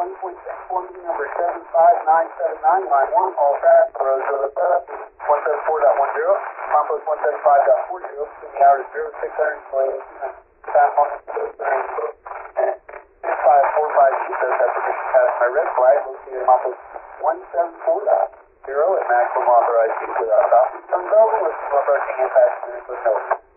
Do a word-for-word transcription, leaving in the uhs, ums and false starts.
twenty point six four, meeting number seven five nine seven nine, line one, all traffic, road zero setup, one seven four dot one zero, Concourse one seven five dot four zero, the hour is zero six hundred twenty, time on five four five two says that permission passed my red flag, located at Concourse one seven four dot zero at maximum authorized speed without stopping. Comes over with approaching impact and